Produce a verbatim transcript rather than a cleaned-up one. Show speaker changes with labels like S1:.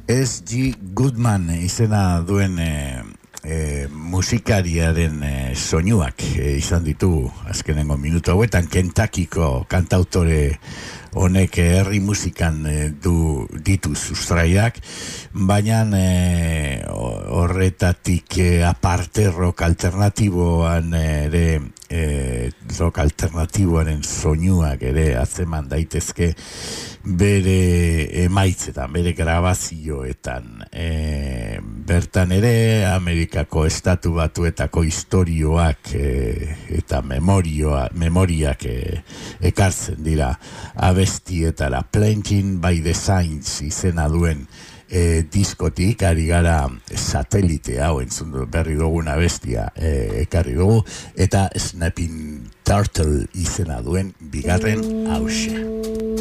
S1: S G Goodman izena duen e, e, musikariaren e, soinuak e, izan ditu azkenengo minutu hauetan. Kentuckyko kantautore honek herri musikan e, du ditu sustraiak, baina e, horretatik e, aparte rock alternatiboan ere e, rock alternatiboaren soinuak ere atzeman daitezke bere emaitzetan, bere grabazioetan. E, bertan ere Amerikako estatu batuetako istorioak e, eta memorioa, memoriak e, ekartzen dira abestietara. Playing by the Saints izena duen e, diskotik ari gara satelite hau entzun berri dugun abestia e, ekarri dugu, eta Snapping Turtle izena duen bigarren hause.